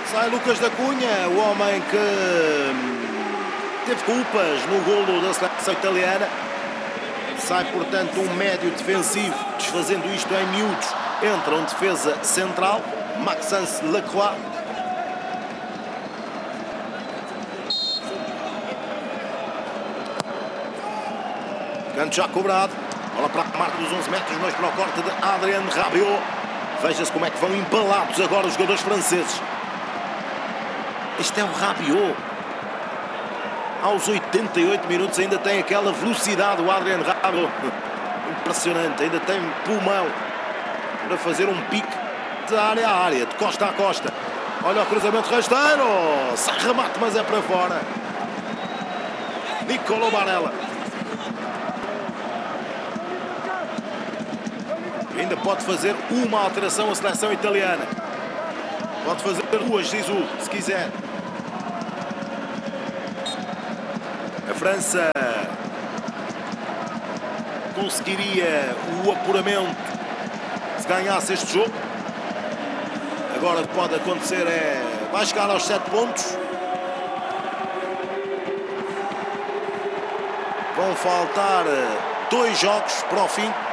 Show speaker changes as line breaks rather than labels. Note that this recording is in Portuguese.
Sai Lucas da Cunha, o homem que teve culpas no golo da seleção italiana. Sai, portanto, um médio defensivo, desfazendo isto em miúdos. Entra um defesa central, Maxence Lacroix. Canto já cobrado. Bola para a marca dos 11 metros, mas para o corte de Adrien Rabiot. Veja-se como é que vão empalados agora os jogadores franceses. Este é o Rabiot. Aos 88 minutos ainda tem aquela velocidade o Adrien Rabiot. Impressionante, ainda tem pulmão para fazer um pique de área a área, de costa a costa. Olha o cruzamento rasteiro. Sai remate, mas é para fora. Nicolo Barella. Ainda pode fazer uma alteração a seleção italiana. Pode fazer duas, Zizou, se quiser. A França conseguiria o apuramento se ganhasse este jogo. Agora o que pode acontecer é... vai chegar aos 7 pontos. Vão faltar 2 jogos para o fim.